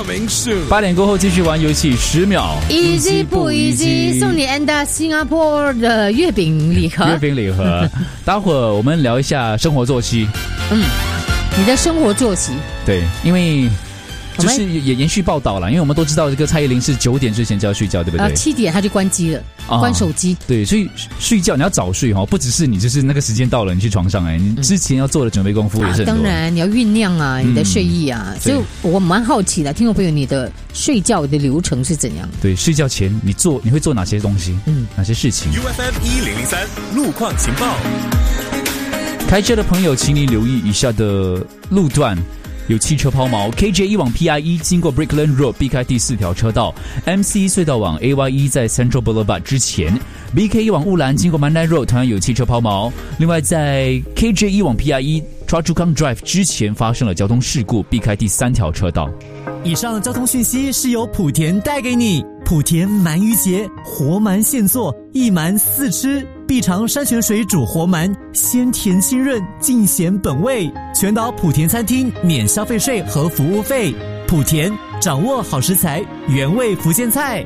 道明数。 8点过后继续玩游戏，10秒。 Easy 不 easy？ 送你 and 新加坡的月饼礼盒。 月饼礼盒。待会儿我们聊一下生活作息。 你的生活作息。 对，因为就是也延续报道了，因为我们都知道这个蔡依林是9点之前就要睡觉，对不对 ？7点他就关机了，关手机。 对，所以睡觉你要早睡不只是你就是那个时间到了你去床上你之前要做的准备功夫也是很多。 当然你要酝酿啊，你的睡意啊，所以我蛮好奇的，听众朋友，你的睡觉的流程是怎样？对， 睡觉前你会做哪些东西？哪些事情 UFM 1003路况情报。 开车的朋友请你留意以下的路段。有汽车抛锚 KJ1 往 PI1 经过 Brickland Road 避开第4条车道， MC 隧道往 AY1 在 Central Boulevard 之前， BK1 往雾兰经过 Mandai Road 同样有汽车抛锚。另外在 KJ1 往 PI1 Choa Chu Kang Drive 之前发生了交通事故，避开第3条车道。 以上交通讯息是由莆田带给你。莆田鳗鱼节，活鳗现做，一鳗4吃，必尝山泉水煮活鳗，鲜甜清润，尽显本味。全岛莆田餐厅免消费税和服务费。莆田，掌握好食材，原味福建菜。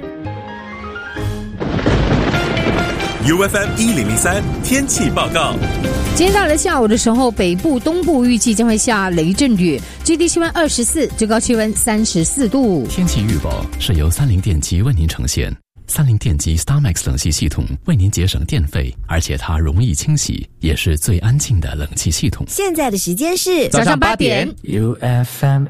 UFM 1003天气报告。 今天到了下午的时候，北部、东部预计将会下雷阵雨，最低气温24，最高气温34度。 天气预报是由30电机为您呈现。30电机 StarMax 冷气系统为您节省电费，而且它容易清洗，也是最安静的冷气系统。 现在的时间是早上8点。 UFM